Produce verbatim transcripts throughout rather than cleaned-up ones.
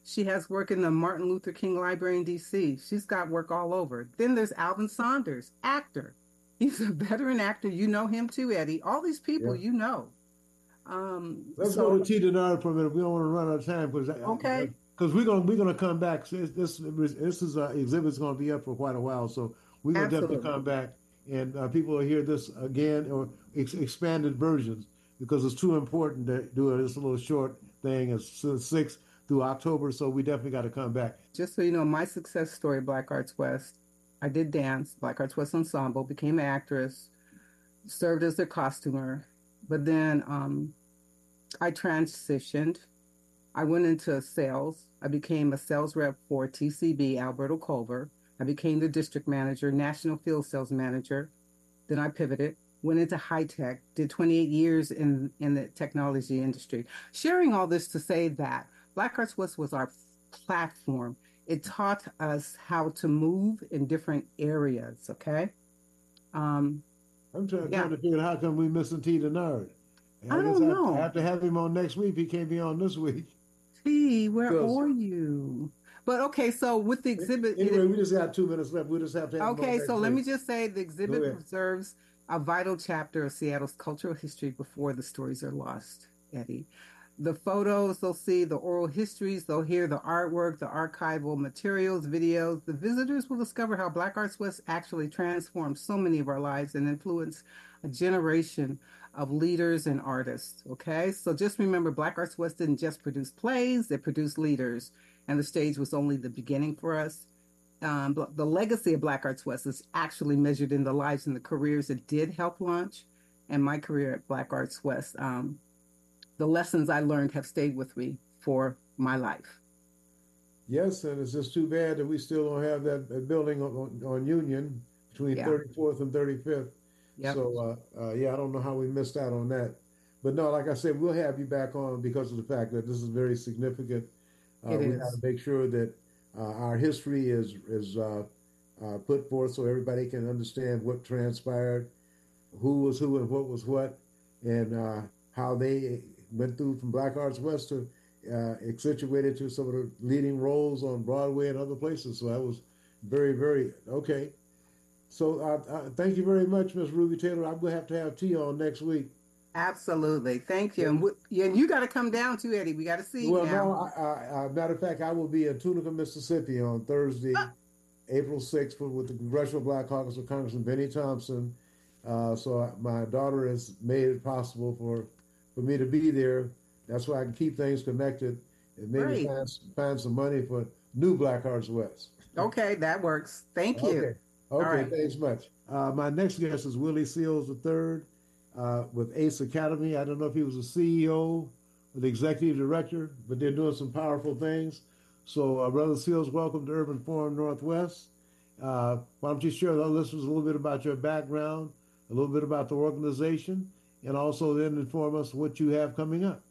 She has work in the Martin Luther King Library in D C. She's got work all over. Then there's Alvin Saunders, actor. He's a veteran actor. You know him too, Eddie. All these people Yeah. you know. Um, Let's go so, to T Denard for a minute. We don't want to run out of time because okay, because we're gonna we're gonna come back. So this this this is uh, exhibit's gonna be up for quite a while, so we're gonna definitely absolutely. come back and uh, people will hear this again or ex expanded versions because it's too important to do this little short thing. It's six through October, so we definitely got to come back. Just so you know, my success story, Black Arts West, I did dance, Black Arts West Ensemble, became an actress, served as their costumer, but then um, I transitioned. I went into sales. I became a sales rep for T C B, Alberto Culver. I became the district manager, national field sales manager. Then I pivoted, went into high tech, did twenty-eight years in, in the technology industry. Sharing all this to say that Black Arts West was our platform. It taught us how to move in different areas. Okay. Um, I'm trying, yeah. trying to figure out how come we missing T Denard. And I I guess don't I have, I know. have to have him on next week. He can't be on this week T, where because are you? But okay, so with the exhibit, anyway, it, we just got two minutes left. We just have to have him on okay, so next let week. me just say the Go exhibit ahead. preserves a vital chapter of Seattle's cultural history before the stories are lost, Eddie. The photos, they'll see the oral histories, they'll hear the artwork, the archival materials, videos. The visitors will discover how Black Arts West actually transformed so many of our lives and influenced a generation of leaders and artists. Okay, so just remember Black Arts West didn't just produce plays, it produced leaders, and the stage was only the beginning for us. Um, the legacy of Black Arts West is actually measured in the lives and the careers it did help launch. And my career at Black Arts West, um, the lessons I learned have stayed with me for my life. Yes, and it's just too bad that we still don't have that, that building on, on, on Union between Yeah. thirty-fourth and thirty-fifth. Yep. So, uh, uh, yeah, I don't know how we missed out on that. But no, like I said, we'll have you back on because of the fact that this is very significant. Uh, It we got to is. make sure that uh, our history is is uh, uh, put forth so everybody can understand what transpired, who was who, and what was what, and uh, how they went through from Black Arts West to uh, accentuated to some of the leading roles on Broadway and other places. So that was very, very okay. So uh, uh, thank you very much, Miss Ruby Taylor. I'm gonna have to have Tia on next week. Absolutely. Thank you. Yeah. And, w- yeah, and you got to come down too, Eddie. We got to see you Well, no, now. I, I, I, matter of fact, I will be in Tunica, Mississippi on Thursday, April sixth, for, with the Congressional Black Caucus of Congressman Benny Thompson. Uh, so I, my daughter has made it possible for, for me to be there. That's why I can keep things connected and maybe Great. find, find some money for new Black Arts West. Okay, that works. Thank you. Okay. All Okay. right. Thanks much. Uh, my next guest is Willie Seals the third uh, with Ace Academy. I don't know if he was a C E O or the executive director, but they're doing some powerful things. So, uh, Brother Seals, welcome to Urban Forum Northwest. Uh, why don't you share with our listeners a little bit about your background, a little bit about the organization, and also then inform us what you have coming up.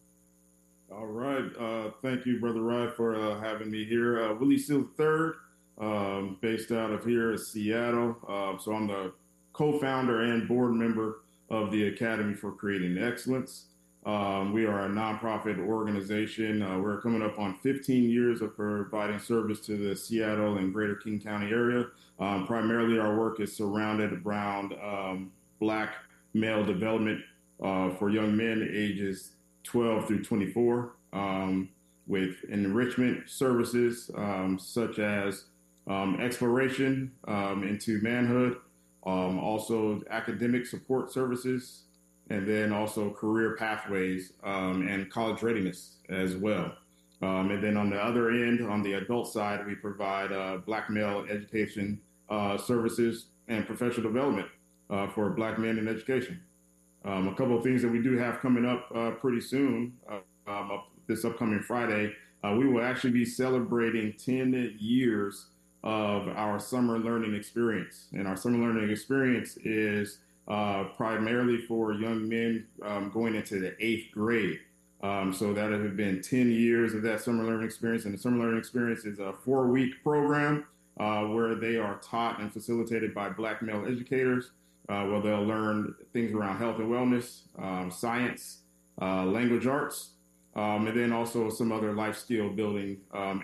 All right. Uh, thank you, Brother Rod, for uh, having me here. Uh, Willie Seal the third, um, based out of here in Seattle. Uh, so I'm the co-founder and board member of the Academy for Creating Excellence. Um, we are a nonprofit organization. Uh, we're coming up on fifteen years of providing service to the Seattle and Greater King County area. Um, primarily, our work is surrounded around um, Black male development uh, for young men ages twelve through twenty-four, um, with enrichment services um, such as um, exploration um, into manhood, um, also academic support services, and then also career pathways um, and college readiness as well. Um, and then on the other end, on the adult side, we provide uh, Black male education uh, services and professional development uh, for Black men in education. Um, a couple of things that we do have coming up uh, pretty soon, uh, um, up this upcoming Friday, uh, we will actually be celebrating ten years of our summer learning experience. And our summer learning experience is uh, primarily for young men um, going into the eighth grade. Um, so that have been ten years of that summer learning experience. And the summer learning experience is a four week program uh, where they are taught and facilitated by Black male educators. Uh, where they'll learn things around health and wellness, um, science, uh, language arts, um, and then also some other life skill building um,